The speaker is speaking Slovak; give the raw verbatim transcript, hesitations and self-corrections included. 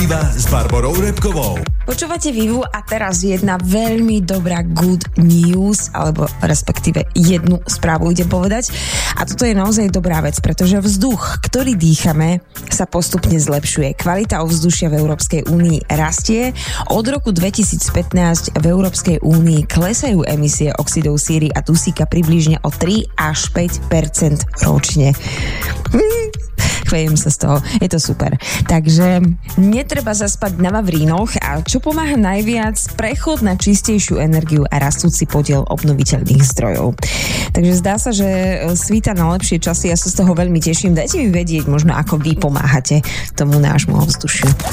Exkluzíva s Barborou Repkovou. Počúvate Vivu a teraz jedna veľmi dobrá good news, alebo respektíve jednu správu idem povedať. A toto je naozaj dobrá vec, pretože vzduch, ktorý dýchame, sa postupne zlepšuje. Kvalita ovzdušia v Európskej únii rastie. Od roku dvetisícpätnásť v Európskej únii klesajú emisie oxidov síry a dusíka približne o tri až päť percent ročne. Chvejem sa z toho, je to super. Takže netreba zaspať na Vavrínoch a čo pomáha najviac? Prechod na čistejšiu energiu a rastúci podiel obnoviteľných zdrojov. Takže zdá sa, že svíta na lepšie časy, ja sa z toho veľmi teším. Dajte mi vedieť možno, ako vy pomáhate tomu nášmu ovzdušiu.